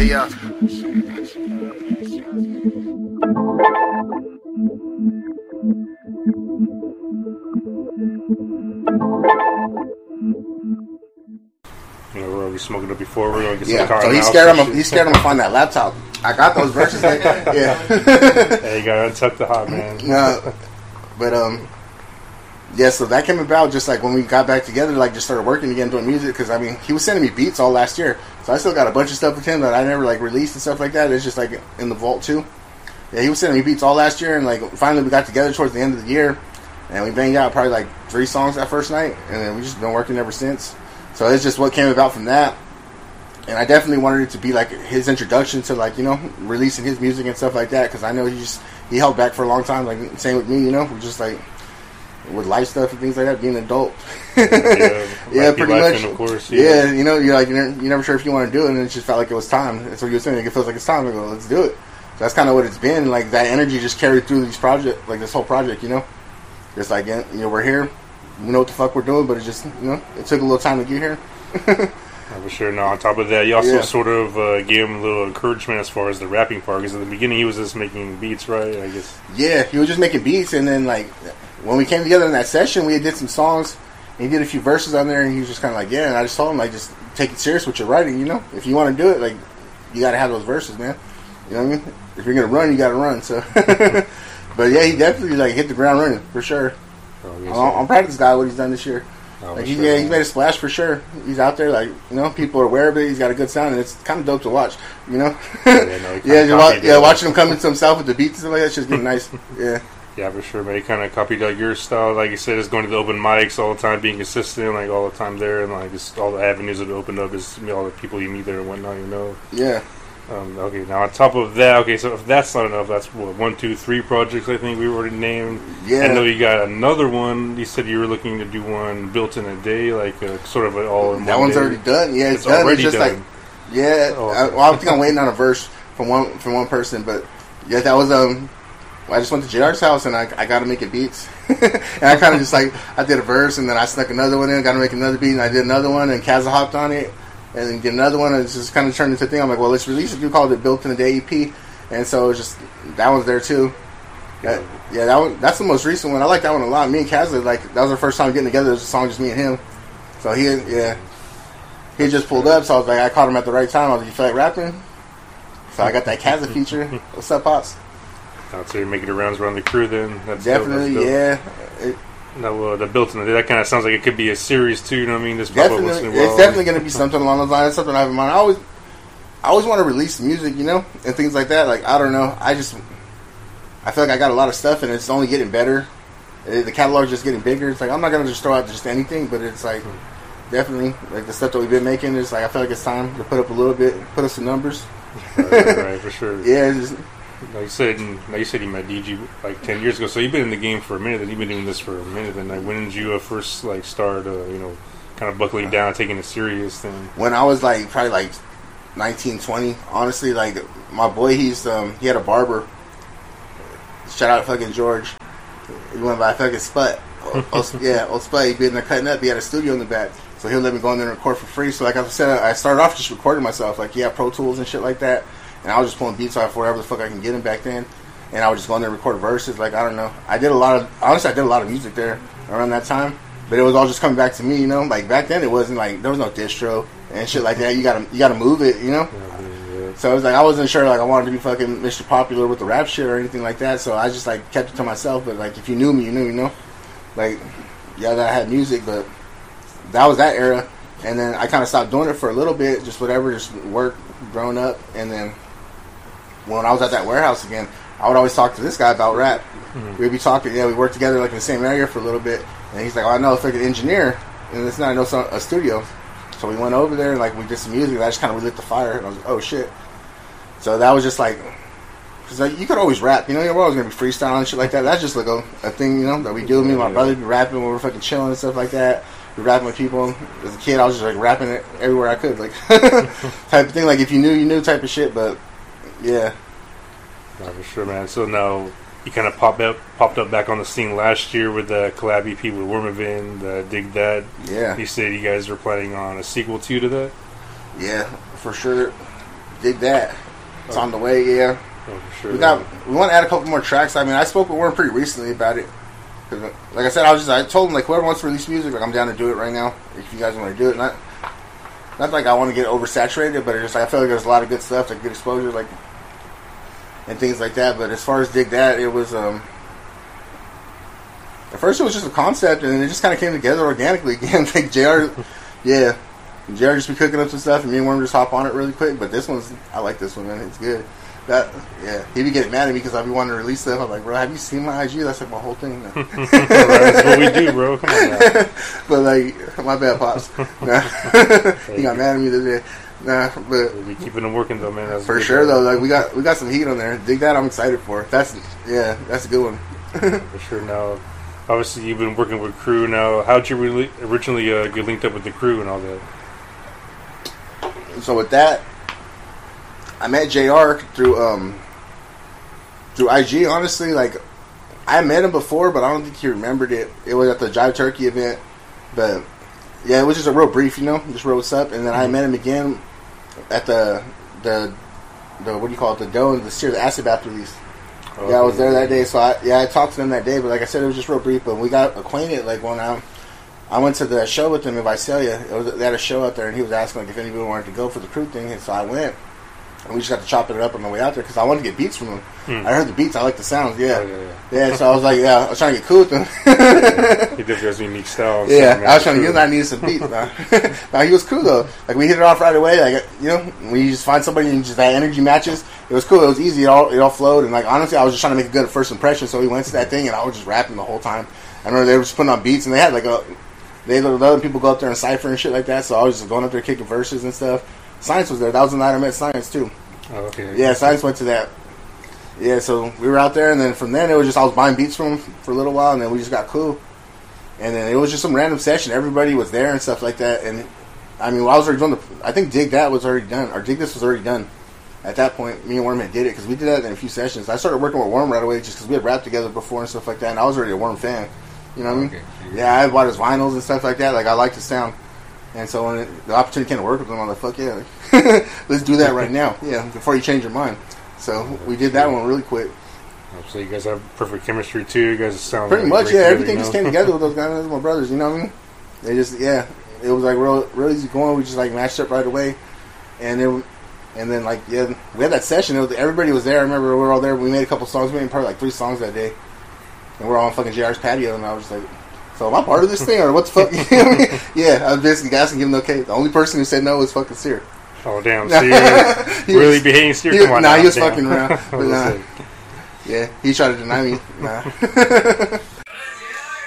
Yeah. You know, we're already smoking it before. We're gonna get some So he's scared him to find that laptop. I got those verses. Yeah. Hey, you gotta untuck the hot man. No, but yeah. So that came about just like when we got back together, like just started working again, doing music. Because I mean, he was sending me beats all last year, so I still got a bunch of stuff with him that I never like released and stuff like that. It's just like in the vault too. Yeah, he was sending me beats all last year, and like finally we got together towards the end of the year, and we banged out probably like 3 songs that first night, and then we just been working ever since. So it's just what came about from that. And I definitely wanted it to be like his introduction to like, you know, releasing his music and stuff like that. Because I know he held back for a long time. Like same with me, you know, we just like with life stuff and things like that, being an adult. Yeah, pretty much. Of course, yeah, you know, you're never sure if you want to do it, and it just felt like it was time. That's what you were saying. Like, it feels like it's time. I go, let's do it. So that's kind of what it's been. Like that energy just carried through these projects, like this whole project. You know, just like, you know, we're here. We know what the fuck we're doing, but it just, you know, it took a little time to get here. For sure. Now, on top of that, you also sort of gave him a little encouragement as far as the rapping part, because at the beginning he was just making beats, right? I guess. Yeah, he was just making beats, and then like when we came together in that session, we did some songs, and he did a few verses on there, and he was just kind of like, yeah. And I just told him like, just take it serious with your writing, you know. If you want to do it, like, you got to have those verses, man. You know what I mean? If you're gonna run, you got to run. So, but yeah, he definitely like hit the ground running for sure. I'm proud of this guy, what he's done this year. Like he's made a splash for sure. He's out there, like, you know, people are aware of it. He's got a good sound, and it's kind of dope to watch, you know. Watching him come into himself with the beats and stuff like that's just getting nice. Yeah, for sure, man. He kind of copied like your style, like you said, is going to the open mics all the time, being consistent, like all the time there, and like just all the avenues that opened up is, you know, all the people you meet there and whatnot, you know. Yeah. Okay, now on top of that, okay, so if that's not enough, that's what, 1, 2, 3 projects I think we already named. Yeah. I know you got another one. You said you were looking to do one built in a day, like sort of an all in one. That one's already done. Yeah, it's done. It's just done. Like, yeah. I think I'm waiting on a verse from one person, but yeah, that was I just went to JR's house and I got to make it beats, and I kind of just like I did a verse and then I snuck another one in, got to make another beat, and I did another one, and Kazza hopped on it. And then get another one, and it's just kind of turned into a thing. I'm like, well, let's release it. We called it Built in a Day EP, and so it's just that one's there too. That's the most recent one. I like that one a lot. Me and Kazza, like, that was our first time getting together. It was a song just me and him. So he just pulled up. So I was like, I caught him at the right time. I was like, you feel like rapping? So I got that Kazza feature. What's up, pops? So you're making the rounds around the crew then. That's definitely dope. Yeah. No, the built in a day. That kind of sounds like it could be a series too. You know what I mean? It's definitely going to be something along those lines. That's something I have in mind. I always want to release music, you know, and things like that. Like, I don't know. I feel like I got a lot of stuff, and it's only getting better. The catalog's just getting bigger. It's like I'm not going to just throw out just anything, but it's like definitely like the stuff that we've been making. It's like I feel like it's time to put up a little bit, put up some numbers. Right, for sure. Yeah. Like you said you met DG like 10 years ago, so you've been in the game for a minute, and you've been doing this for a minute. And like, when did you first like start, you know, kind of buckling down, taking it serious? Then when I was like probably like 19, 20. Honestly, like my boy, he had a barber. Shout out fucking George. He went by fucking Sput. Old Sput. He'd been there cutting up. He had a studio in the back, so he'll let me go in there and record for free. So like I said, I started off just recording myself. Like, Pro Tools and shit like that. And I was just pulling beats off wherever the fuck I can get him back then. And I would just go in there and record verses. Like, I don't know. I did a lot of music there around that time. But it was all just coming back to me, you know? Like, back then it wasn't like, there was no distro and shit like that. You gotta move it, you know? Yeah. So it was like, I wasn't sure, like, I wanted to be fucking Mr. Popular with the rap shit or anything like that. So I just, like, kept it to myself. But, like, if you knew me, you knew, you know? Like, yeah, that I had music, but that was that era. And then I kind of stopped doing it for a little bit, just whatever, just work, growing up. And then when I was at that warehouse again, I would always talk to this guy about rap. Mm-hmm. We'd be talking, we worked together like in the same area for a little bit, and he's like, I know if like an engineer, and it's not a studio. So we went over there and like we did some music, and I just kind of relit the fire, and I was like, oh shit. So that was just like, because like, you could always rap, you know, we're always going to be freestyling and shit like that. That's just like a thing, you know, that we do. Me and my brother be rapping when we're fucking chilling and stuff like that. We rapping with people. As a kid, I was just like rapping it everywhere I could, like type of thing. Like if you knew, you knew type of shit, but yeah. No, for sure, man. So now you kind of popped up back on the scene last year with the collab EP with Wormavin, Dig That. Yeah. You said you guys were planning on a sequel to that? Yeah, for sure. Dig That. It's on the way, yeah. Oh, for sure. We want to add a couple more tracks. I mean, I spoke with Warren pretty recently about it. Cause, like I said, I told him, like, whoever wants to release music, like, I'm down to do it right now. If you guys want to do it. Not like I want to get oversaturated, but it's just, like, I feel like there's a lot of good stuff, like, good exposure, like, and things like that. But as far as Dig That, it was, at first it was just a concept, and it just kind of came together organically again. Like, JR just be cooking up some stuff, and me and Worm just hop on it really quick. But this one's, I like this one, man. It's good. He be getting mad at me because I be wanting to release stuff. I'm like, bro, have you seen my IG? That's like my whole thing. That's what we do, bro. Come on now. But like, my bad, pops. Nah. He got mad at me the other day. Nah, but we'll be keeping them working though, man. That's for sure though. Like we got some heat on there. Dig That, I'm excited for. That's a good one. For sure. Now, obviously, you've been working with Crew. Now, how'd you originally get linked up with the Crew and all that? So with that, I met JR through IG. Honestly, like I met him before, but I don't think he remembered it. It was at the Jive Turkey event, but yeah, it was just a real brief, just real what's up. And then I met him again at the what do you call it? The Doe and the Sear, the Acid Bath release. Okay. Yeah, I was there that day, so I talked to them that day. But like I said, it was just real brief. But we got acquainted. Like when I went to the show with them in Visalia. They had a show out there, and he was asking like if anybody wanted to go for the Crew thing, and so I went. And we just got to chop it up on the way out there because I wanted to get beats from him. I heard the beats. I like the sounds. Yeah. So I was like, I was trying to get cool with him. He definitely has a unique style. Yeah, I was trying to get him. I needed some beats. Nah, he was cool though. Like we hit it off right away. Like when you just find somebody and just that energy matches, it was cool. It was easy. It all flowed. And like honestly, I was just trying to make a good first impression. So we went to that thing and I was just rapping the whole time. I remember they were just putting on beats and they had like they let other people go up there and cipher and shit like that. So I was just going up there kicking verses and stuff. Science was there. That was the night I met Science too. Oh, okay. Yeah, Science went to that. Yeah, so we were out there, and then from then it was just I was buying beats from him for a little while, and then we just got cool. And then it was just some random session. Everybody was there and stuff like that. And I mean, I was already doing I think Dig That was already done, or Dig This was already done at that point. Me and Worm did it because we did that in a few sessions. I started working with Worm right away just because we had rapped together before and stuff like that. And I was already a Worm fan. You know what I mean? Okay. Yeah, I bought his vinyls and stuff like that. Like I liked his sound. And so when the opportunity came to work with him, I'm like, fuck yeah. Let's do that right now. Yeah, before you change your mind. So we did that one really quick. So you guys have perfect chemistry too. You guys sound pretty like much, yeah. together, Everything just came together with those guys. Those are my brothers, you know what I mean? They just, it was like real easy going. We just like matched up right away. And then like, we had that session. Everybody was there. I remember we were all there. We made a couple songs. We made probably like 3 songs that day. And we're all on fucking JR's patio. And I was just like, so am I part of this thing or what the fuck? Yeah, I was basically asking him okay. The only person who said no was fucking Sear. Oh damn, Sear really behaving Sear. He was fucking around. But yeah, he tried to deny me. Nah.